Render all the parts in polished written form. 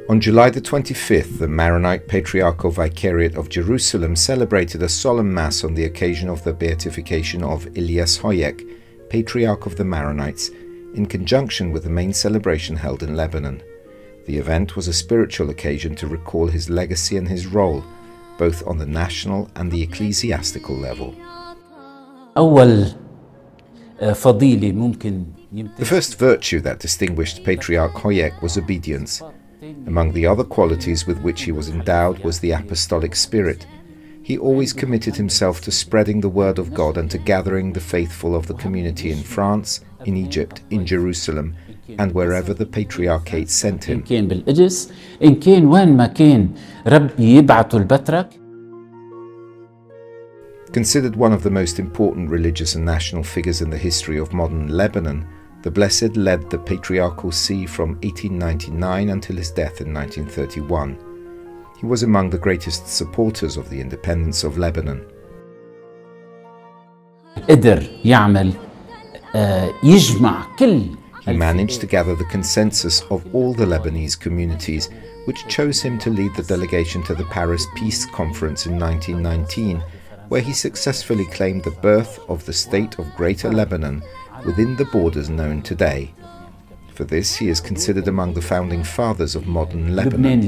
On July the 25th, the Maronite Patriarchal Vicariate of Jerusalem celebrated a solemn Mass on the occasion of the beatification of Elias Hoyek, Patriarch of the Maronites, in conjunction with the main celebration held in Lebanon. The event was a spiritual occasion to recall his legacy and his role, both on the national and the ecclesiastical level. The first virtue that distinguished Patriarch Hoyek was obedience. Among the other qualities with which he was endowed was the apostolic spirit. He always committed himself to spreading the word of God and to gathering the faithful of the community in France, in Egypt, in Jerusalem, and wherever the Patriarchate sent him. Considered one of the most important religious and national figures in the history of modern Lebanon, the Blessed led the Patriarchal See from 1899 until his death in 1931. He was among the greatest supporters of the independence of Lebanon. He managed to gather the consensus of all the Lebanese communities, which chose him to lead the delegation to the Paris Peace Conference in 1919, where he successfully claimed the birth of the state of Greater Lebanon within the borders known today. For this, he is considered among the founding fathers of modern Lebanon.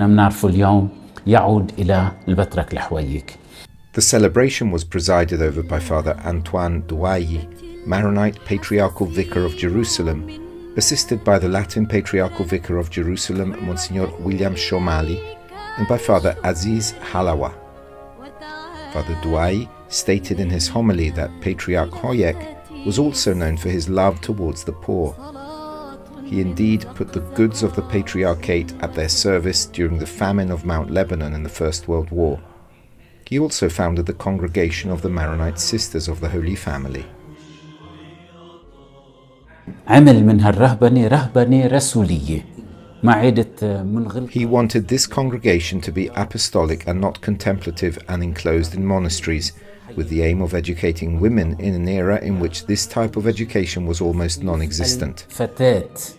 The celebration was presided over by Father Antoine Douayi, Maronite Patriarchal Vicar of Jerusalem, assisted by the Latin Patriarchal Vicar of Jerusalem, Monsignor William Shomali, and by Father Aziz Halawa. Father Douayi stated in his homily that Patriarch Hoyek was also known for his love towards the poor. He indeed put the goods of the Patriarchate at their service during the famine of Mount Lebanon in the First World War. He also founded the Congregation of the Maronite Sisters of the Holy Family. He wanted this congregation to be apostolic and not contemplative and enclosed in monasteries, with the aim of educating women in an era in which this type of education was almost non-existent. The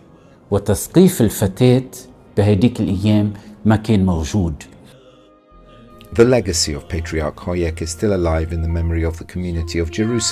legacy of Patriarch Hoyek is still alive in the memory of the community of Jerusalem.